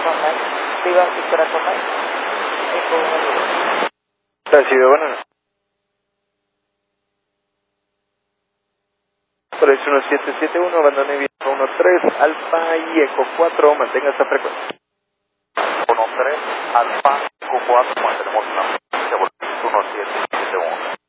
Contact. Viva Victoria Contact. Recibido, bueno. Por el 1771, abandone vía 13, Alfa y Eco 4, mantenga esta frecuencia. 13, Alfa, Eco 4, mantenemos una frecuencia, 1771.